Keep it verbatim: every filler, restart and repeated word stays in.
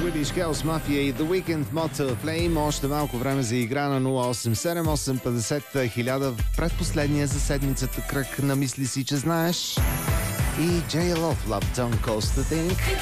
British House Mafia и The Weeknd Motel Flame. Още малко време за игра на нула осем седем осем петдесет хиляда в предпоследния за седмицата кръг на Мисли си, че знаеш. И J L of Love Don't Cost a Thing.